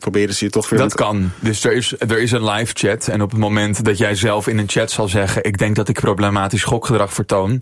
proberen ze je toch weer... Dat kan. Dus er is een live chat. En op het moment dat jij zelf in een chat zal zeggen... ik denk dat ik problematisch gokgedrag vertoon...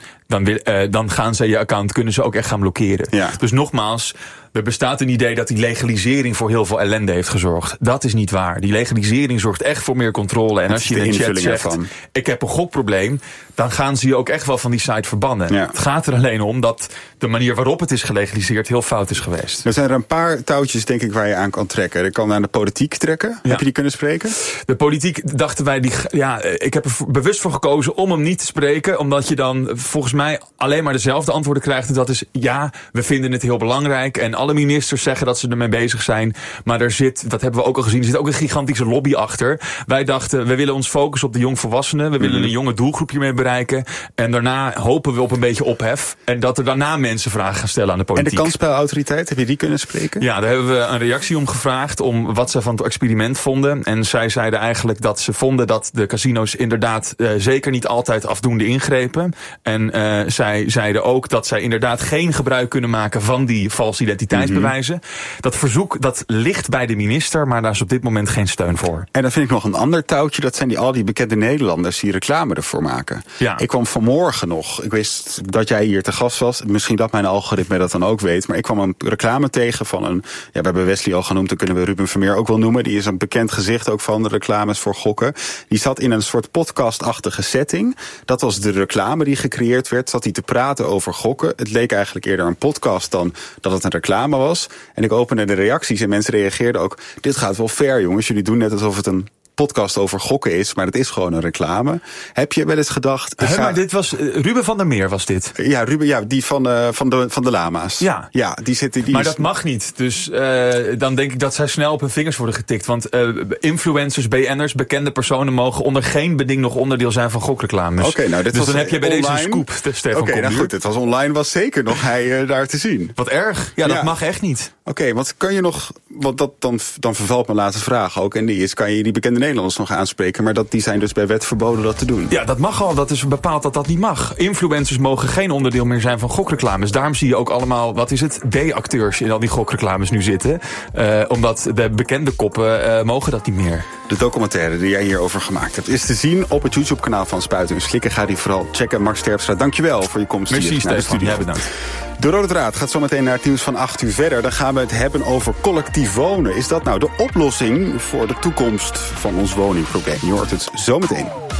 dan gaan ze je account, kunnen ze ook echt gaan blokkeren. Ja. Dus nogmaals... Er bestaat een idee dat die legalisering voor heel veel ellende heeft gezorgd. Dat is niet waar. Die legalisering zorgt echt voor meer controle. En als je in een chat zegt, ik heb een gokprobleem... dan gaan ze je ook echt wel van die site verbannen. Ja. Het gaat er alleen om dat de manier waarop het is gelegaliseerd... heel fout is geweest. Er zijn er een paar touwtjes, denk ik, waar je aan kan trekken. Je kan aan de politiek trekken. Ja. Heb je die kunnen spreken? De politiek dachten wij... ik heb er bewust voor gekozen om hem niet te spreken... omdat je dan volgens mij alleen maar dezelfde antwoorden krijgt. En dat is, we vinden het heel belangrijk... en alle ministers zeggen dat ze ermee bezig zijn. Maar er zit, dat hebben we ook al gezien, er zit ook een gigantische lobby achter. Wij dachten, we willen ons focussen op de jongvolwassenen. We willen een jonge doelgroep hiermee bereiken. En daarna hopen we op een beetje ophef. En dat er daarna mensen vragen gaan stellen aan de politiek. En de kansspelautoriteit, heb je die kunnen spreken? Ja, daar hebben we een reactie om gevraagd. Om wat ze van het experiment vonden. En zij zeiden eigenlijk dat ze vonden dat de casino's inderdaad zeker niet altijd afdoende ingrepen. En zij zeiden ook dat zij inderdaad geen gebruik kunnen maken van die valse identiteitsbewijzen. Dat verzoek, dat ligt bij de minister, maar daar is op dit moment geen steun voor. En dan vind ik nog een ander touwtje, dat zijn al die bekende Nederlanders die reclame ervoor maken. Ja. Ik kwam vanmorgen nog, ik wist dat jij hier te gast was, misschien dat mijn algoritme dat dan ook weet, maar ik kwam een reclame tegen van een, we hebben Wesley al genoemd, dan kunnen we Ruben Vermeer ook wel noemen, die is een bekend gezicht ook van de reclames voor gokken. Die zat in een soort podcastachtige setting. Dat was de reclame die gecreëerd werd, zat hij te praten over gokken. Het leek eigenlijk eerder een podcast dan dat het een reclame was. En ik opende de reacties en mensen reageerden ook, dit gaat wel ver, jongens, jullie doen net alsof het een podcast over gokken is, maar het is gewoon een reclame. Heb je wel eens gedacht... Maar dit was Ruben van der Meer was dit? Ja, Ruben, die van de lama's. Ja, die zitten... Maar dat mag niet. Dus dan denk ik dat zij snel op hun vingers worden getikt. Want influencers, BN'ers, bekende personen mogen onder geen beding nog onderdeel zijn van gokreclames. Oké, nou, dit dus was dan heb je bij online. deze scoop, Stefan Oké, nou goed, het was online, was zeker nog hij daar te zien. Wat erg. Ja, dat mag echt niet. Oké, want kan je nog... Want dat dan vervalt mijn laatste vraag ook. En die is, kan je die bekende Nederlanders nog aanspreken? Maar die zijn dus bij wet verboden dat te doen. Ja, dat mag al. Dat is bepaald dat dat niet mag. Influencers mogen geen onderdeel meer zijn van gokreclames. Daarom zie je ook allemaal, D-acteurs in al die gokreclames nu zitten. Omdat de bekende koppen mogen dat niet meer. De documentaire die jij hierover gemaakt hebt is te zien op het YouTube-kanaal van Spuiten en Slikken. Ga die vooral checken. Max Terpstra, dankjewel voor je komst hier naar de studio. Ja, bedankt. De Rode Draad gaat zo meteen naar het nieuws van 8 uur verder. Dan gaan we het hebben over collectief wonen. Is dat nou de oplossing voor de toekomst van ons woningprobleem? Je hoort het zo meteen.